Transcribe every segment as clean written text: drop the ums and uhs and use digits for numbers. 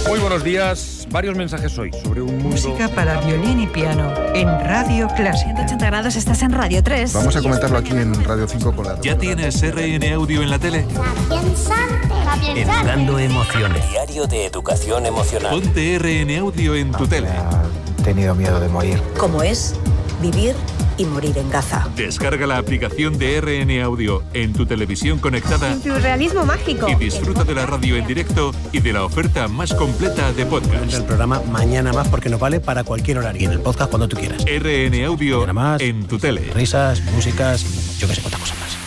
Muy buenos días. Varios mensajes hoy sobre un mundo... Música para violín y piano en Radio Clásica. 180 grados, estás en Radio 3. Vamos a comentarlo aquí en Radio 5 con la... ¿Ya tienes RN Audio en la tele? Educando emociones. Diario de educación emocional. Ponte RN Audio en tu tele. He tenido miedo de morir. ¿Cómo es vivir y morir en Gaza? Descarga la aplicación de RN Audio en tu televisión conectada. Surrealismo mágico. Y disfruta de la radio en directo y de la oferta más completa de podcast. El programa Mañana Más porque nos vale para cualquier horario. Y en el podcast cuando tú quieras. RN Audio más, en tu tele. Risas, músicas, yo que sé, cuántas cosas más.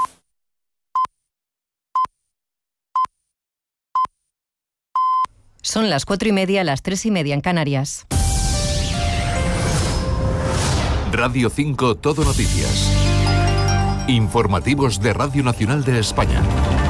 Son las 4:30, las 3:30 en Canarias. Radio 5 Todo Noticias. Informativos de Radio Nacional de España.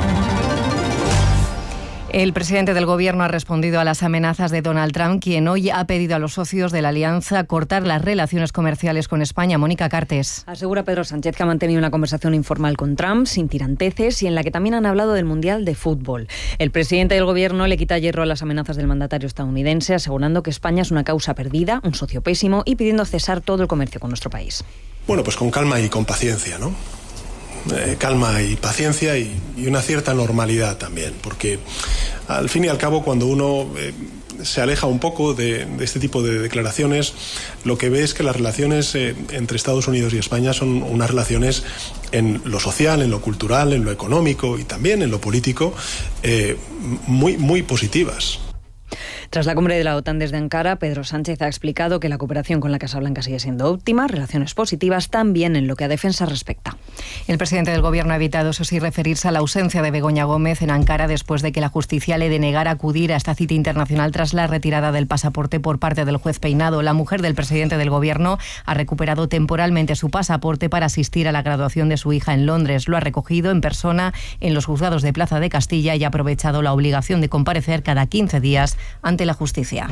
El presidente del Gobierno ha respondido a las amenazas de Donald Trump, quien hoy ha pedido a los socios de la alianza cortar las relaciones comerciales con España. Mónica Cartes. Asegura Pedro Sánchez que ha mantenido una conversación informal con Trump, sin tiranteces, y en la que también han hablado del Mundial de Fútbol. El presidente del Gobierno le quita hierro a las amenazas del mandatario estadounidense, asegurando que España es una causa perdida, un socio pésimo, y pidiendo cesar todo el comercio con nuestro país. Bueno, pues con calma y con paciencia, ¿no? Calma y paciencia y una cierta normalidad también, porque al fin y al cabo cuando uno se aleja un poco de este tipo de declaraciones, lo que ve es que las relaciones entre Estados Unidos y España son unas relaciones en lo social, en lo cultural, en lo económico y también en lo político muy, muy positivas. Tras la cumbre de la OTAN desde Ankara, Pedro Sánchez ha explicado que la cooperación con la Casa Blanca sigue siendo óptima, relaciones positivas también en lo que a defensa respecta. El presidente del Gobierno ha evitado, eso sí, referirse a la ausencia de Begoña Gómez en Ankara después de que la justicia le denegara acudir a esta cita internacional tras la retirada del pasaporte por parte del juez Peinado. La mujer del presidente del Gobierno ha recuperado temporalmente su pasaporte para asistir a la graduación de su hija en Londres. Lo ha recogido en persona en los juzgados de Plaza de Castilla y ha aprovechado la obligación de comparecer cada 15 días ante la justicia.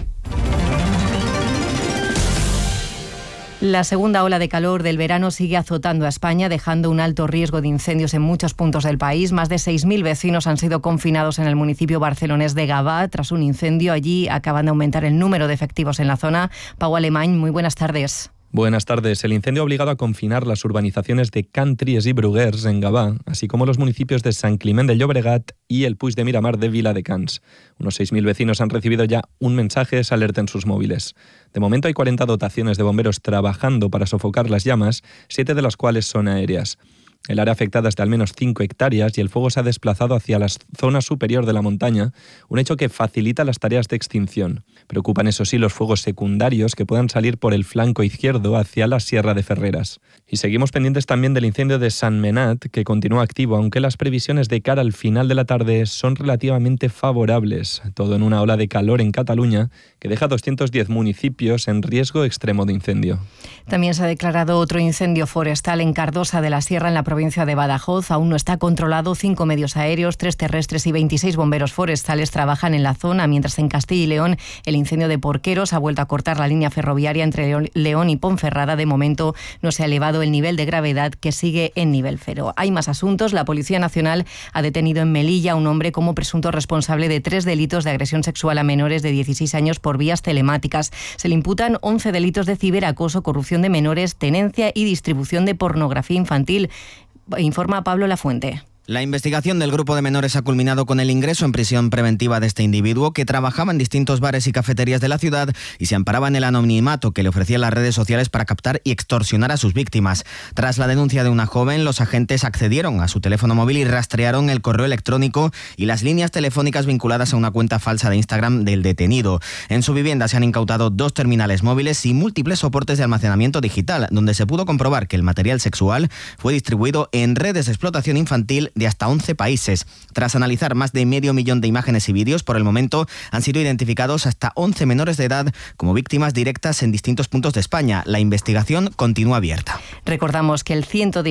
La segunda ola de calor del verano sigue azotando a España, dejando un alto riesgo de incendios en muchos puntos del país. Más de 6.000 vecinos han sido confinados en el municipio barcelonés de Gavà tras un incendio. Allí acaban de aumentar el número de efectivos en la zona. Pau Alemany, muy buenas tardes. Buenas tardes. El incendio ha obligado a confinar las urbanizaciones de Can Tries y Bruguers en Gavà, así como los municipios de Sant Climent de Llobregat y el Puig de Miramar de Viladecans. Unos 6.000 vecinos han recibido ya un mensaje de alerta en sus móviles. De momento hay 40 dotaciones de bomberos trabajando para sofocar las llamas, 7 de las cuales son aéreas. El área afectada es de al menos 5 hectáreas y el fuego se ha desplazado hacia la zona superior de la montaña, un hecho que facilita las tareas de extinción. Preocupan, eso sí, los fuegos secundarios que puedan salir por el flanco izquierdo hacia la Sierra de Ferreras. Y seguimos pendientes también del incendio de Sant Menat, que continúa activo, aunque las previsiones de cara al final de la tarde son relativamente favorables. Todo en una ola de calor en Cataluña que deja 210 municipios en riesgo extremo de incendio. También se ha declarado otro incendio forestal en Cardosa de la Sierra, en la provincia de Badajoz. Aún no está controlado. 5 medios aéreos, 3 terrestres y 26 bomberos forestales trabajan en la zona, mientras en Castilla y León el incendio de Porqueros ha vuelto a cortar la línea ferroviaria entre León y Ponferrada. De momento no se ha elevado el nivel de gravedad, que sigue en nivel 0. Hay más asuntos. La Policía Nacional ha detenido en Melilla a un hombre como presunto responsable de 3 delitos de agresión sexual a menores de 16 años por vías telemáticas. Se le imputan 11 delitos de ciberacoso, corrupción de menores, tenencia y distribución de pornografía infantil. Informa Pablo Lafuente. La investigación del grupo de menores ha culminado con el ingreso en prisión preventiva de este individuo, que trabajaba en distintos bares y cafeterías de la ciudad y se amparaba en el anonimato que le ofrecían las redes sociales para captar y extorsionar a sus víctimas. Tras la denuncia de una joven, los agentes accedieron a su teléfono móvil y rastrearon el correo electrónico y las líneas telefónicas vinculadas a una cuenta falsa de Instagram del detenido. En su vivienda se han incautado 2 terminales móviles y múltiples soportes de almacenamiento digital, donde se pudo comprobar que el material sexual fue distribuido en redes de explotación infantil de hasta 11 países. Tras analizar más de 500.000 de imágenes y vídeos, por el momento han sido identificados hasta 11 menores de edad como víctimas directas en distintos puntos de España. La investigación continúa abierta. Recordamos que el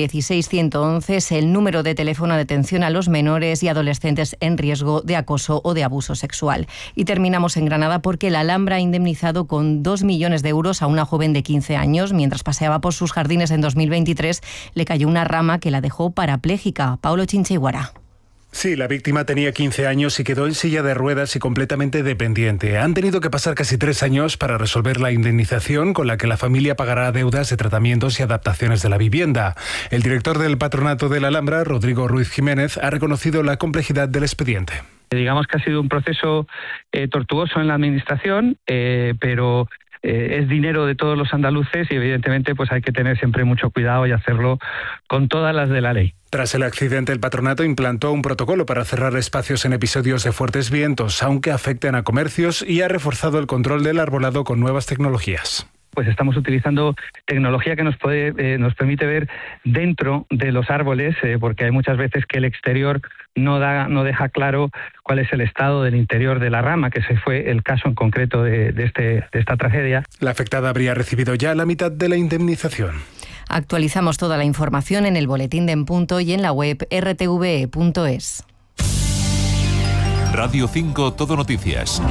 116-111 es el número de teléfono de atención a los menores y adolescentes en riesgo de acoso o de abuso sexual. Y terminamos en Granada porque la Alhambra ha indemnizado con 2 millones de euros a una joven de 15 años. Mientras paseaba por sus jardines en 2023, le cayó una rama que la dejó parapléjica. Paulo Chinchiguara. Sí, la víctima tenía 15 años y quedó en silla de ruedas y completamente dependiente. Han tenido que pasar casi 3 años para resolver la indemnización con la que la familia pagará deudas de tratamientos y adaptaciones de la vivienda. El director del Patronato de la Alhambra, Rodrigo Ruiz Jiménez, ha reconocido la complejidad del expediente. Digamos que ha sido un proceso tortuoso en la administración, pero es dinero de todos los andaluces y evidentemente pues hay que tener siempre mucho cuidado y hacerlo con todas las de la ley. Tras el accidente, el patronato implantó un protocolo para cerrar espacios en episodios de fuertes vientos, aunque afecten a comercios, y ha reforzado el control del arbolado con nuevas tecnologías. Pues estamos utilizando tecnología que nos permite ver dentro de los árboles, porque hay muchas veces que el exterior no deja claro cuál es el estado del interior de la rama, que ese fue el caso en concreto de esta tragedia. La afectada habría recibido ya la mitad de la indemnización. Actualizamos toda la información en el boletín de En Punto y en la web rtve.es. Radio 5 Todo Noticias.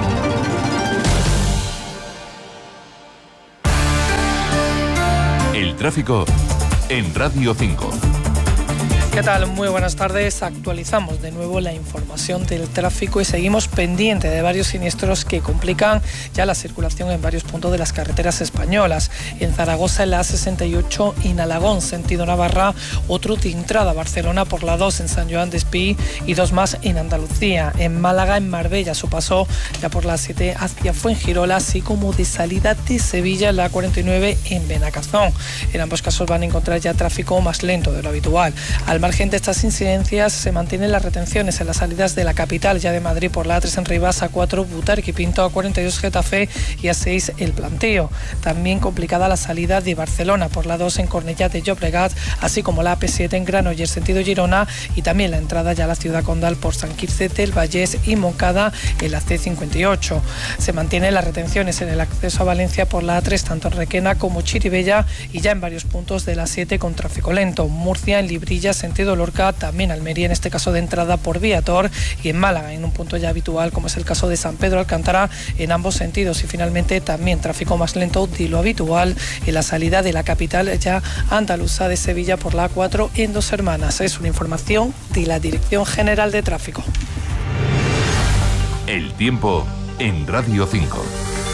El tráfico en Radio 5. ¿Qué tal? Muy buenas tardes. Actualizamos de nuevo la información del tráfico y seguimos pendiente de varios siniestros que complican ya la circulación en varios puntos de las carreteras españolas. En Zaragoza, en la A68, en Alagón, sentido Navarra, otro de entrada a Barcelona por la 2 en San Joan de Espí y 2 más en Andalucía. En Málaga, en Marbella, su paso ya por la 7 hacia Fuengirola, así como de salida de Sevilla, en la 49 en Benacazón. En ambos casos van a encontrar ya tráfico más lento de lo habitual. Al margen de estas incidencias, se mantienen las retenciones en las salidas de la capital, ya de Madrid por la A3 en Rivas, A4 Butarque Pinto, A42 Getafe y A6 El Planteo. También complicada la salida de Barcelona por la 2 en Cornellà de Llobregat, así como la AP7 en Granollers sentido Girona, y también la entrada ya a la ciudad condal por Sant Quirze del Vallès y Montcada en la C58. Se mantienen las retenciones en el acceso a Valencia por la A3, tanto en Requena como Chirivella, y ya en varios puntos de la 7 con tráfico lento. Murcia, en Librilla, sentido Lorca, también Almería, en este caso de entrada por Viator, y en Málaga, en un punto ya habitual, como es el caso de San Pedro Alcántara, en ambos sentidos. Y finalmente también tráfico más lento de lo habitual en la salida de la capital ya andaluza de Sevilla por la A4 en Dos Hermanas. Es una información de la Dirección General de Tráfico. El tiempo en Radio 5.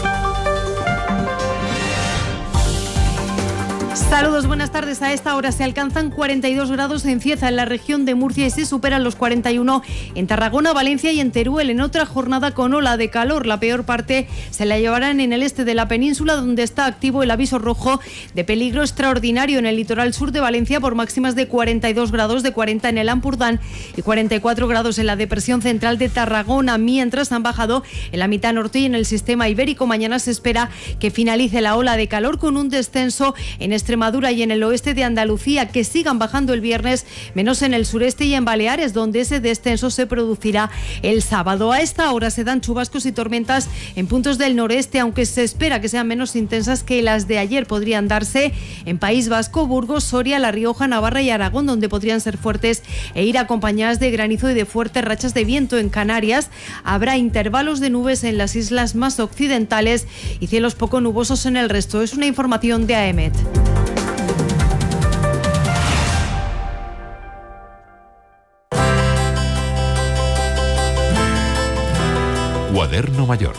Saludos, buenas tardes. A esta hora se alcanzan 42 grados en Cieza, en la región de Murcia, y se superan los 41 en Tarragona, Valencia y en Teruel. En otra jornada con ola de calor, la peor parte se la llevarán en el este de la península, donde está activo el aviso rojo de peligro extraordinario en el litoral sur de Valencia por máximas de 42 grados, de 40 en el Ampurdán y 44 grados en la depresión central de Tarragona, mientras han bajado en la mitad norte y en el sistema ibérico. Mañana se espera que finalice la ola de calor con un descenso en Extremadura y en el oeste de Andalucía, que sigan bajando el viernes, menos en el sureste y en Baleares, donde ese descenso se producirá el sábado. A esta hora se dan chubascos y tormentas en puntos del noreste, aunque se espera que sean menos intensas que las de ayer. Podrían darse en País Vasco, Burgos, Soria, La Rioja, Navarra y Aragón, donde podrían ser fuertes e ir acompañadas de granizo y de fuertes rachas de viento. En Canarias habrá intervalos de nubes en las islas más occidentales y cielos poco nubosos en el resto. Es una información de AEMET. Cuaderno Mayor.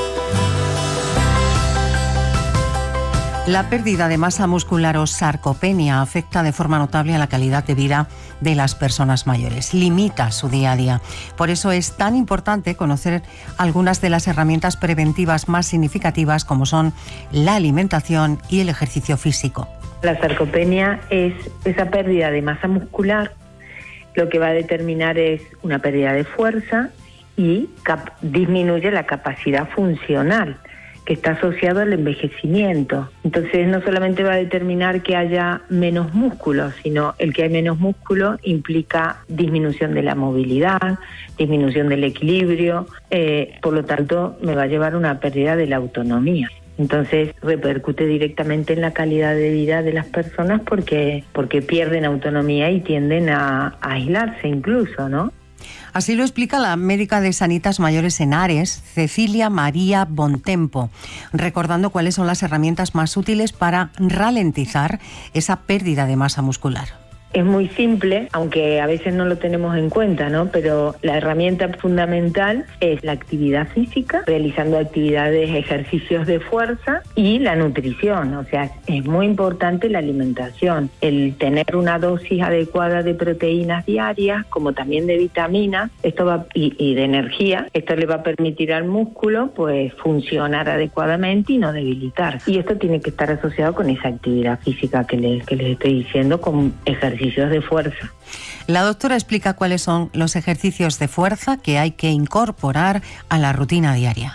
La pérdida de masa muscular o sarcopenia afecta de forma notable a la calidad de vida de las personas mayores, limita su día a día. Por eso es tan importante conocer algunas de las herramientas preventivas más significativas, como son la alimentación y el ejercicio físico. La sarcopenia es esa pérdida de masa muscular. Lo que va a determinar es una pérdida de fuerza y disminuye la capacidad funcional, que está asociado al envejecimiento. Entonces no solamente va a determinar que haya menos músculo, sino el que hay menos músculo implica disminución de la movilidad, disminución del equilibrio, por lo tanto me va a llevar una pérdida de la autonomía. Entonces repercute directamente en la calidad de vida de las personas porque pierden autonomía y tienden a aislarse incluso, ¿no? Así lo explica la médica de Sanitas Mayores en Ares, Cecilia María Bontempo, recordando cuáles son las herramientas más útiles para ralentizar esa pérdida de masa muscular. Es muy simple, aunque a veces no lo tenemos en cuenta, ¿no? Pero la herramienta fundamental es la actividad física, realizando actividades, ejercicios de fuerza y la nutrición. O sea, es muy importante la alimentación, el tener una dosis adecuada de proteínas diarias, como también de vitaminas, esto va y de energía. Esto le va a permitir al músculo, pues, funcionar adecuadamente y no debilitar. Y esto tiene que estar asociado con esa actividad física que les estoy diciendo, con ejercicios de fuerza. La doctora explica cuáles son los ejercicios de fuerza que hay que incorporar a la rutina diaria.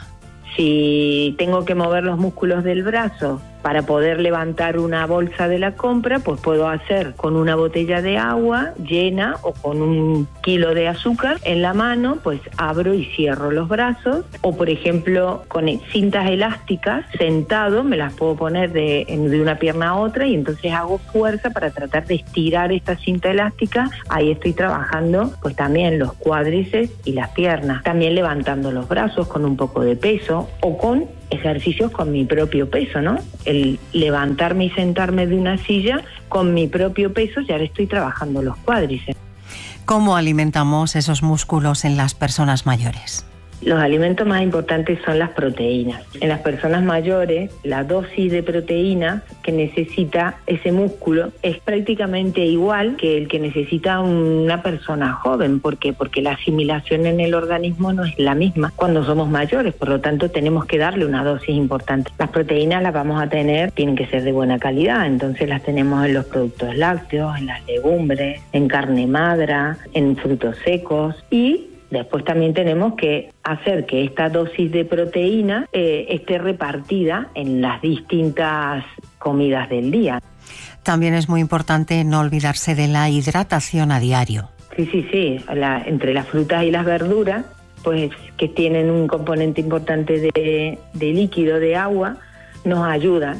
Si tengo que mover los músculos del brazo para poder levantar una bolsa de la compra, pues puedo hacer con una botella de agua llena o con 1 kilo de azúcar en la mano, pues abro y cierro los brazos. O por ejemplo, con cintas elásticas, sentado, me las puedo poner de una pierna a otra y entonces hago fuerza para tratar de estirar esta cinta elástica. Ahí estoy trabajando pues también los cuádriceps y las piernas. También levantando los brazos con un poco de peso o con ejercicios con mi propio peso, ¿no? El levantarme y sentarme de una silla con mi propio peso, ya le estoy trabajando los cuádriceps. ¿Cómo alimentamos esos músculos en las personas mayores? Los alimentos más importantes son las proteínas. En las personas mayores, la dosis de proteína que necesita ese músculo es prácticamente igual que el que necesita una persona joven. ¿Por qué? Porque la asimilación en el organismo no es la misma cuando somos mayores, por lo tanto tenemos que darle una dosis importante. Las proteínas las vamos a tener, tienen que ser de buena calidad, entonces las tenemos en los productos lácteos, en las legumbres, en carne magra, en frutos secos y después también tenemos que hacer que esta dosis de proteína esté repartida en las distintas comidas del día. También es muy importante no olvidarse de la hidratación a diario. Sí. Entre las frutas y las verduras, pues que tienen un componente importante de líquido, de agua, nos ayudan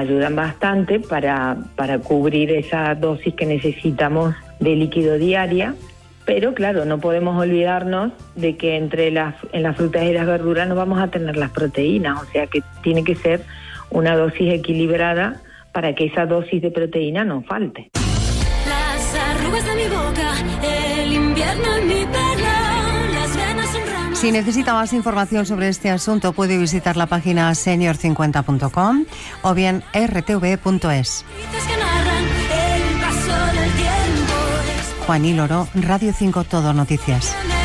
bastante para cubrir esa dosis que necesitamos de líquido diaria. Pero claro, no podemos olvidarnos de que en las frutas y las verduras no vamos a tener las proteínas, o sea que tiene que ser una dosis equilibrada para que esa dosis de proteína no falte. Las arrugas de mi boca, el invierno en mi pelo, las venas son ramas. Si necesita más información sobre este asunto, puede visitar la página senior50.com o bien rtv.es. Juan y Loro, Radio 5 Todo Noticias.